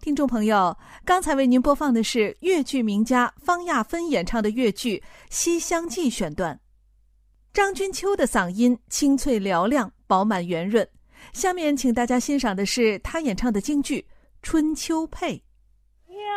听众朋友，刚才为您播放的是越剧名家方亚芬演唱的越剧《西厢记》选段。张君秋的嗓音清脆嘹亮，饱满圆润。下面请大家欣赏的是他演唱的京剧《春秋配》。